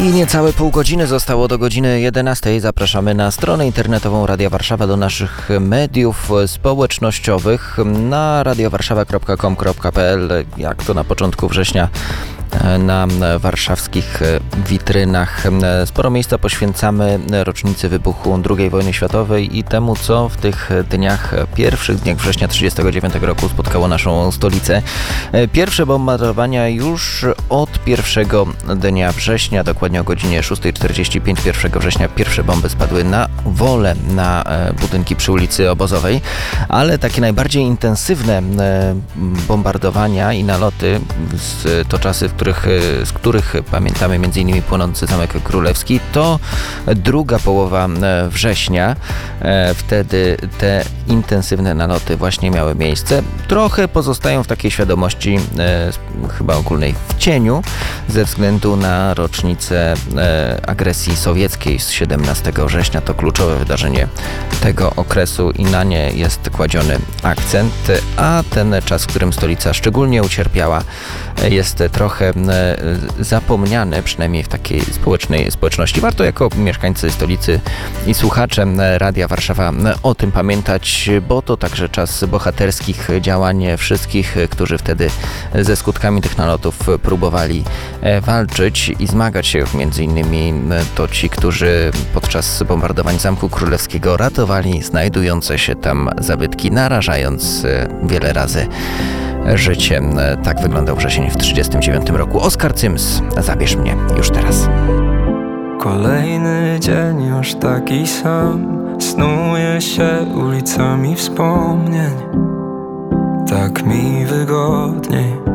I niecałe pół godziny zostało do godziny 11. Zapraszamy na stronę internetową Radia Warszawa, do naszych mediów społecznościowych na radiowarszawa.com.pl. Jak to na początku września na warszawskich witrynach sporo miejsca poświęcamy rocznicy wybuchu II wojny światowej i temu, co w tych dniach, pierwszych dniach września 1939 roku spotkało naszą stolicę. Pierwsze bombardowania już od pierwszego dnia września, dokładnie o godzinie 6:45 1 września pierwsze bomby spadły na Wolę, na budynki przy ulicy Obozowej, ale takie najbardziej intensywne bombardowania i naloty to czasy, z których pamiętamy m.in. płonący Zamek Królewski, to druga połowa września. Wtedy te intensywne naloty właśnie miały miejsce. Trochę pozostają w takiej świadomości chyba ogólnej w cieniu ze względu na rocznicę agresji sowieckiej z 17 września. To kluczowe wydarzenie tego okresu i na nie jest kładziony akcent, a ten czas, w którym stolica szczególnie ucierpiała, jest trochę zapomniany, przynajmniej w takiej społeczności. Warto jako mieszkańcy stolicy i słuchacze Radia Warszawa o tym pamiętać, bo to także czas bohaterskich działań wszystkich, którzy wtedy ze skutkami tych nalotów próbowali walczyć i zmagać się. Między innymi to ci, którzy podczas bombardowań Zamku Królewskiego ratowali znajdujące się tam zabytki, narażając wiele razy życie. Tak wyglądał wrzesień w 1939 roku. Oskar Cyms, Zabierz mnie już teraz. Kolejny dzień już taki sam, snuje się ulicami wspomnień. Tak mi wygodniej,